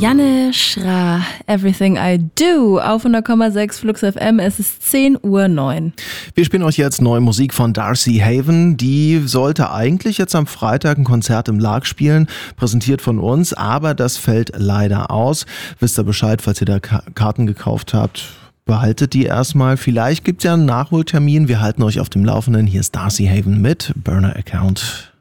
Janne Schra, Everything I Do auf 100,6 Flux FM. Es ist 10:09 Uhr. Wir spielen euch jetzt neue Musik von Darcy Haven. Die sollte eigentlich jetzt am Freitag ein Konzert im Lark spielen, präsentiert von uns, aber das fällt leider aus. Wisst ihr Bescheid, falls ihr da Karten gekauft habt? Behaltet die erstmal. Vielleicht gibt es ja einen Nachholtermin. Wir halten euch auf dem Laufenden. Hier ist Darcy Haven mit Burner Account.